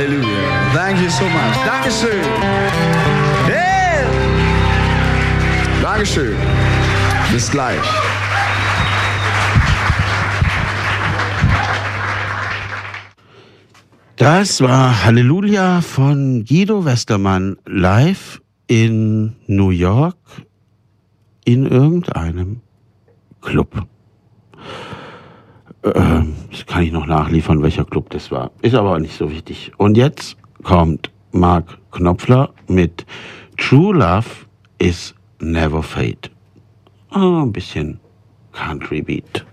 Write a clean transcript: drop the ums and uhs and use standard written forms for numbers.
Hallelujah. Thank you so much. Dankeschön. Hey. Dankeschön. Bis gleich. Das war Halleluja von Guido Westermann live in New York in irgendeinem Club. Das kann ich noch nachliefern, welcher Club das war. Ist aber nicht so wichtig. Und jetzt kommt Mark Knopfler mit True Love is Never Fade. Ein bisschen Country Beat.